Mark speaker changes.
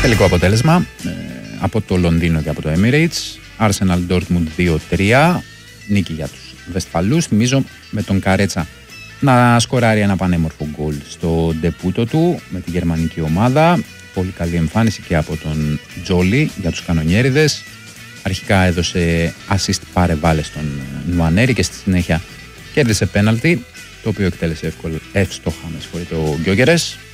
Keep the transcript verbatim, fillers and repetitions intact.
Speaker 1: Τελικό αποτέλεσμα ε, από το Λονδίνο και από το Emirates. Arsenal Dortmund δύο τρία. Νίκη για τους Βεσφαλούς. Θυμίζω με τον Καρέτσα να σκοράρει ένα πανέμορφο γκολ στο ντεπούτο του με τη γερμανική ομάδα. Πολύ καλή εμφάνιση και από τον Τζόλι για τους κανονιέριδες. Αρχικά έδωσε assist πάρε βάλε στον Νουανέρη και στη συνέχεια κέρδισε πέναλτι, το οποίο εκτέλεσε εύκολα, εύστοχα με συγχωρείτε ο Γκιόγκερες.